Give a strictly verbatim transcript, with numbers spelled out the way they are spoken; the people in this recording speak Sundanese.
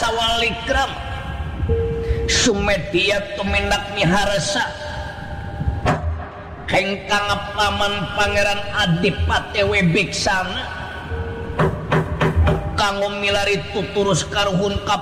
sawalikram Sumedia tumindak miharsa hengkang paman Pangeran Adipati Wibiksana kanggo milari tuturus karuhun ka